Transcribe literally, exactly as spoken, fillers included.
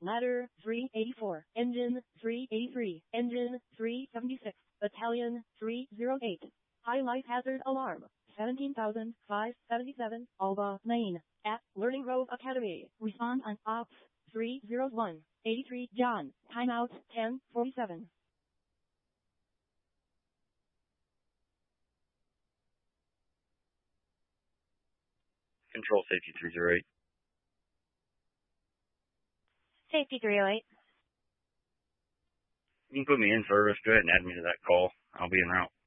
ladder three eighty-four, engine three eighty-three, engine three seventy-six, battalion three oh eight. High life hazard alarm, seventeen thousand five hundred seventy-seven, Alba Lane, at Learning Grove Academy. Respond on Ops three oh one, eighty-three, John. Timeout ten forty-seven. Control Safety three oh eight. Safety three oh eight. You can put me in service. Go ahead and add me to that call. I'll be en route.